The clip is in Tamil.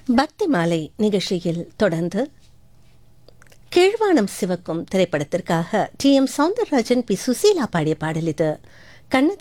பக்தி மாலை நிகழ்ச்சியில் தொடர்ந்து கீழ்வானம் சிவக்கும் திரைப்படத்திற்காக D M Soundararajan B Susheela பாடிய பாடல் இது. கண்ணதாசன்